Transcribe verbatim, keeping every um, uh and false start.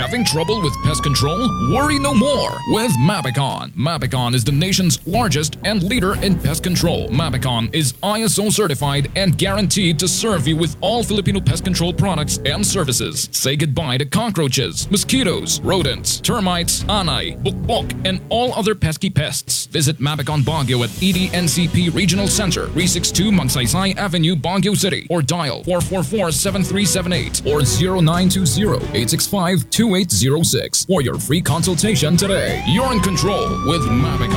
Having trouble with pest control? Worry no more with Mapicon. Mapicon is the nation's largest and leader in pest control. Mapicon is I S O certified and guaranteed to serve you with all Filipino pest control products and services. Say goodbye to cockroaches, mosquitoes, rodents, termites, anay, bukbok, and all other pesky pests. Visit Mapicon Baguio at E D N C P Regional Center, three sixty-two Magsaysay Avenue, Baguio City, or dial four four four, seven three seven eight or zero nine two zero, eight six five, two eight zero six for your free consultation today. You're in control with Mapicon.